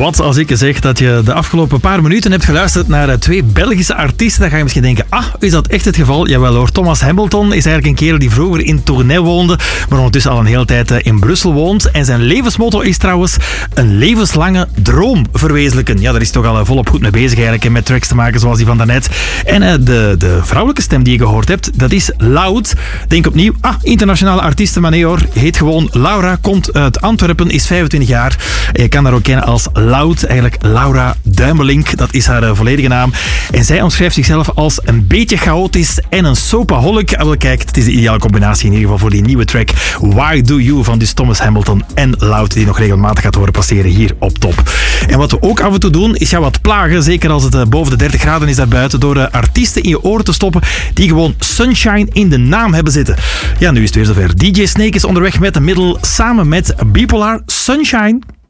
Wat als ik zeg dat je de afgelopen paar minuten hebt geluisterd naar 2 Belgische artiesten, dan ga je misschien denken, is dat echt het geval? Jawel hoor, Thomas Hamilton is eigenlijk een kerel die vroeger in Tournai woonde, maar ondertussen al een hele tijd in Brussel woont. En zijn levensmotto is trouwens een levenslange droom verwezenlijken. Ja, daar is toch al volop goed mee bezig eigenlijk, met tracks te maken zoals die van daarnet. En de vrouwelijke stem die je gehoord hebt, dat is Loud. Denk opnieuw, internationale artiesten, maar nee hoor, heet gewoon Laura, komt uit Antwerpen, is 25 jaar. En je kan haar ook kennen als Loud, eigenlijk Laura Duimelink, dat is haar volledige naam. En zij omschrijft zichzelf als een beetje chaotisch en een soapaholic. Wel kijk, het is de ideale combinatie in ieder geval voor die nieuwe track Why Do You van dus Thomas Hamilton en Loud, die nog regelmatig gaat horen passeren hier op Top. En wat we ook af en toe doen, is jou wat plagen, zeker als het boven de 30 graden is daarbuiten, door artiesten in je oren te stoppen die gewoon Sunshine in de naam hebben zitten. Ja, nu is het weer zover. DJ Snake is onderweg met de middel samen met Bipolar Sunshine.